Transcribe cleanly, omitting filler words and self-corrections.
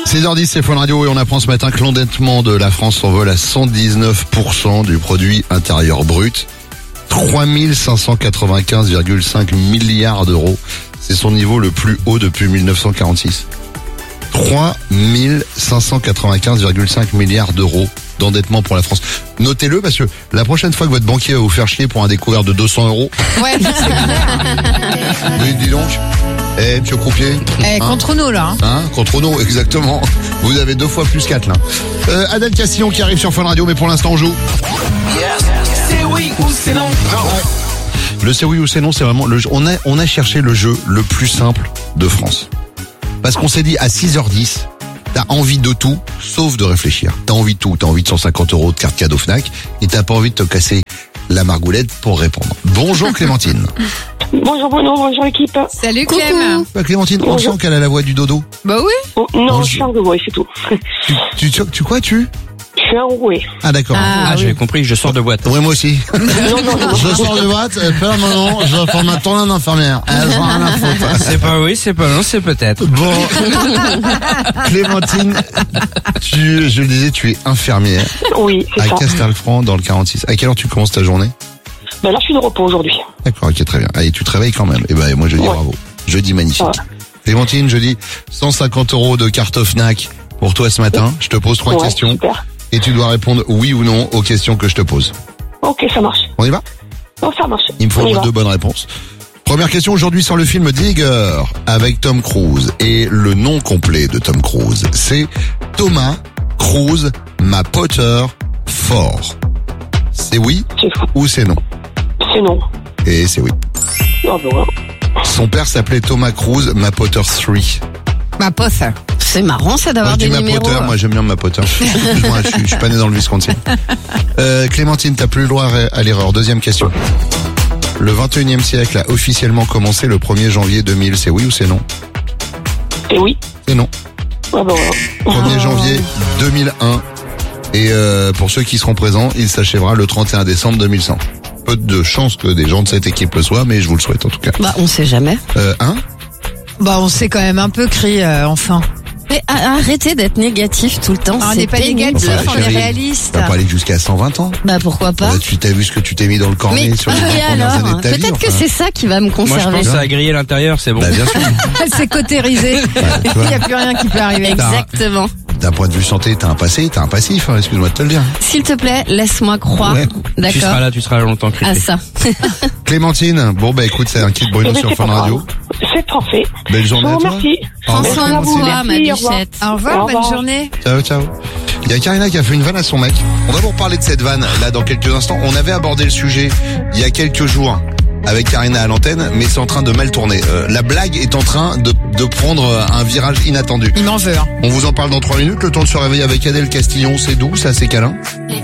6h10, c'est Fun Radio et on apprend ce matin que l'endettement de la France s'envole à 119% du produit intérieur brut. 3595,5 milliards d'euros. C'est son niveau le plus haut depuis 1946. 3595,5 milliards d'euros d'endettement pour la France. Notez-le parce que la prochaine fois que votre banquier va vous faire chier pour un découvert de 200 euros. Ouais, c'est clair. Oui, dis donc. Monsieur Croupier. Contre nous, là. Contre nous, exactement. Vous avez 2 fois plus 4, là. Adèle Castillon qui arrive sur Fun Radio, mais pour l'instant, on joue. C'est oui ou c'est non. Le c'est oui ou c'est non, c'est vraiment on a cherché le jeu le plus simple de France. Parce qu'on s'est dit à 6h10, t'as envie de tout, sauf de réfléchir. T'as envie de tout, t'as envie de 150 euros de carte cadeau Fnac, et t'as pas envie de te casser la margoulette pour répondre. Bonjour Clémentine. Bonjour Bruno, bonjour équipe. Salut Clem. Bah, Clémentine, on sent qu'elle a la voix du dodo. Bah oui. Oh, non, je suis enrouée, c'est tout. Tu quoi tu Je suis enrouée. Ah d'accord. Ah, j'avais compris, je sors de boîte. Oui, moi aussi. Non. Je sors de boîte, peur, non, je forme un tournant d'infirmière. Elle s'en a rien à foutre. C'est pas oui, c'est pas non, c'est peut-être. Bon, Clémentine, je le disais, tu es infirmière Oui, c'est à ça. Castelfranc dans le 46. À quelle heure tu commences ta journée? Ben là, je suis de repos aujourd'hui. D'accord, ok, très bien. Allez, tu te réveilles quand même. Et ben, moi, je dis bravo. Je dis magnifique. Ouais. Clémentine, je dis 150 euros de carte Fnac pour toi ce matin. Je te pose 3 Ouais, questions. super. Et tu dois répondre oui ou non aux questions que je te pose. Ok, ça marche. On y va? Oh, ça marche. Il me faut On y va. 2 bonnes réponses. Première question aujourd'hui sur le film Digger avec Tom Cruise. Et le nom complet de Tom Cruise, c'est Thomas Cruise Potter Fort. C'est oui C'est fou. ou c'est non? C'est non. Et c'est oui. Oh, ben ouais. Son père s'appelait Thomas Cruise Potter 3. Ma pote. C'est marrant ça Moi d'avoir je dis des ma numéros. Potter, moi j'aime bien ma Potter. Excuse-moi, je suis pas né dans le Wisconsin. Clémentine, t'as plus le droit à l'erreur. Deuxième question. Le 21e siècle a officiellement commencé le 1er janvier 2000. C'est oui ou c'est non? Et oui. C'est non. Ah ben voilà. 1er janvier 2001. Et pour ceux qui seront présents, il s'achèvera le 31 décembre 2100. Peu de chance que des gens de cette équipe le soient, mais je vous le souhaite en tout cas. Bah on sait jamais. Bah on s'est quand même un peu crié, enfin. Mais arrêtez d'être négatif tout le temps. On c'est n'est pas pénible. négatif, Enfin, on est chérie, réaliste. On va pas aller jusqu'à 120 ans. Bah pourquoi pas. Tu t'as vu ce que tu t'es mis dans le cornet Mais sur les et 20 premières alors années de ta vie. peut-être que enfin. c'est ça qui va me Moi, je conserver. pense à griller l'intérieur, c'est bon. Bah, bien sûr. C'est cautérisé. tu Il vois. n'y a plus rien qui peut arriver. Exactement. D'un point de vue santé, t'as un passé, t'as un passif, hein, excuse-moi de te le dire. S'il te plaît, laisse-moi croire. Ouais. Tu seras D'accord. là, tu seras longtemps crispé. À ça. Clémentine, bon bah écoute, c'est un kit Bruno Eh ben, sur c'est Fun pas Radio. grave. C'est parfait. Belle Je journée à vous toi. remercie. Au revoir, Prends soin de Clémentine. toi, ma Merci, au revoir. bichette. Au revoir, Au bonne revoir. journée. Ciao, ciao. Il y a Karina qui a fait une vanne à son mec. On va vous reparler de cette vanne là dans quelques instants. On avait abordé le sujet il y a quelques jours avec Karina à l'antenne, mais c'est en train de mal tourner. La blague est en train de prendre un virage inattendu. Il m'en veut, hein. On vous en parle dans 3 minutes. Le temps de se réveiller avec Adèle Castillon, c'est doux, c'est assez câlin.